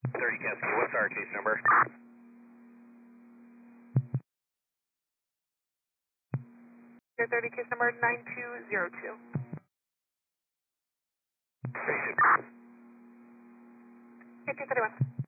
30 Cascade, what's our case number? Your 30 case number 9202. Station. 1831.